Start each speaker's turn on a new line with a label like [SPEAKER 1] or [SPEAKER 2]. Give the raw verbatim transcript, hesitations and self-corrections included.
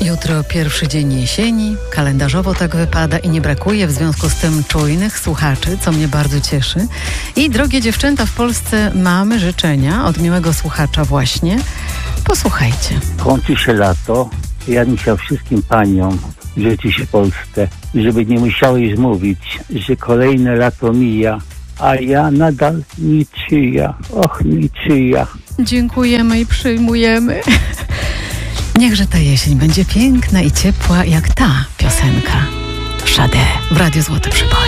[SPEAKER 1] Jutro pierwszy dzień jesieni, kalendarzowo tak wypada i nie brakuje w związku z tym czujnych słuchaczy, co mnie bardzo cieszy. I drogie dziewczęta, w Polsce mamy życzenia od miłego słuchacza właśnie. Posłuchajcie.
[SPEAKER 2] Kończy się lato. Ja bym chciał wszystkim paniom życzyć się Polsce, żeby nie musiały już mówić, że kolejne lato mija, a ja nadal niczyja. Och, niczyja.
[SPEAKER 1] Dziękujemy i przyjmujemy. Niechże ta jesień będzie piękna i ciepła jak ta piosenka. Sade w Radiu Złote Przeboje.